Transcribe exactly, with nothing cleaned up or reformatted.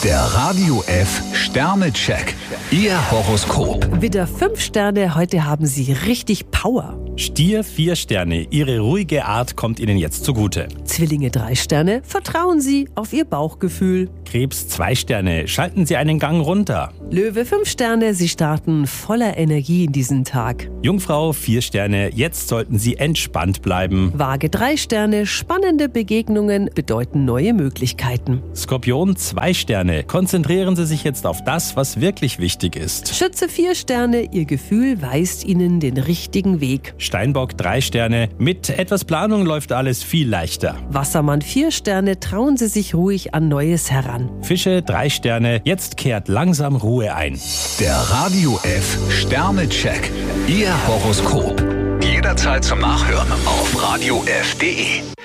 Der Radio F Sternecheck. Ihr Horoskop. Widder fünf Sterne, heute haben Sie richtig Power. Stier vier Sterne, Ihre ruhige Art kommt Ihnen jetzt zugute. Zwillinge drei Sterne, vertrauen Sie auf Ihr Bauchgefühl. Krebs zwei Sterne, schalten Sie einen Gang runter. Löwe fünf Sterne, Sie starten voller Energie in diesen Tag. Jungfrau vier Sterne, jetzt sollten Sie entspannt bleiben. Waage drei Sterne, spannende Begegnungen bedeuten neue Möglichkeiten. Skorpion zwei Sterne, konzentrieren Sie sich jetzt auf das, was wirklich wichtig ist. Schütze vier Sterne, Ihr Gefühl weist Ihnen den richtigen Weg. Steinbock drei Sterne, mit etwas Planung läuft alles viel leichter. Wassermann vier Sterne, trauen Sie sich ruhig an Neues heran. Fische drei Sterne, jetzt kehrt langsam Ruhe ein. Der Radio F Sternecheck. Ihr Horoskop. Jederzeit zum Nachhören auf radio f punkt de.